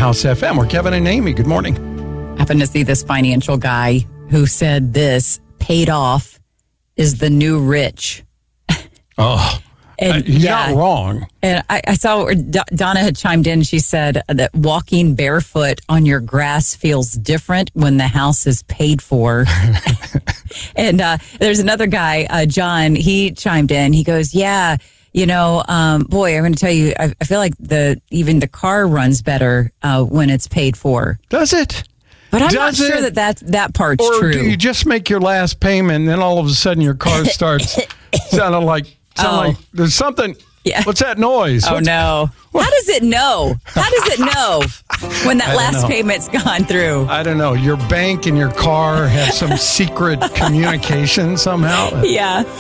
House FM. We're Kevin and Amy. Good morning. Happened to see this financial guy who said this: paid off is the new rich. Oh, And he's not wrong. And I saw where Donna had chimed in. She said that walking barefoot on your grass feels different when the house is paid for. And there's another guy, John, he chimed in. He goes, yeah, boy, I'm going to tell you, I feel like even the car runs better when it's paid for. Does it? But I'm not sure that part's true. Or do you just make your last payment and then all of a sudden your car starts sounding like there's something. Yeah. What's that noise? Oh, no. How does it know? How does it know when that last payment's gone through? I don't know. Your bank and your car have some secret communication somehow. Yeah.